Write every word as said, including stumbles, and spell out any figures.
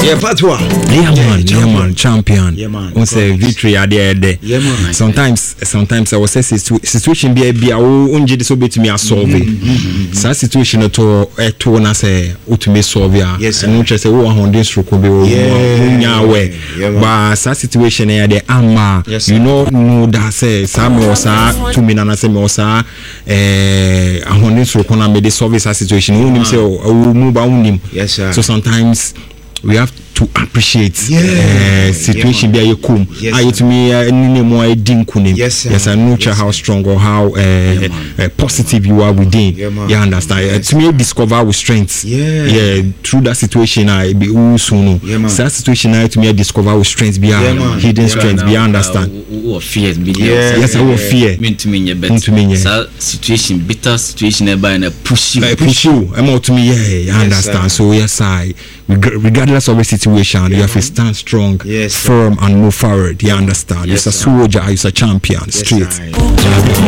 Yeah, patwa. Yeah man, yeah man, champion. Yeah man. On say victory at the end. Yeah man. Sometimes, sometimes I was say situation be be a unje this obe to me a solve. Sa situation to e to na say o to me solve ya. And no say wo hundred stroke be o nya we. But sa situation e dey ama. You know no that say sa me o sa to me na say me o sa eh hundred stroke na me dey solve sa situation. Unim say o move ba unim. Yes sir. So sometimes we have to appreciate yeah. uh, situation be yeah, come yes, I to me any more dinkunim yes yes I know yes, how strong or how uh, yeah, uh, positive you are within yeah, you understand yes, uh, to me discover with strength yeah yeah through that situation I be soon yeah, so that situation I to me discover with strength be yeah, hidden yeah, strength be understand or fear be yes I will fear mean to me but to me so situation bitter situation by and push you push you I'm out to me yeah you understand so yes I regardless of the situation yeah, you have to stand strong yes, firm and move forward you understand yes, you're a soldier you're a champion yes, straight.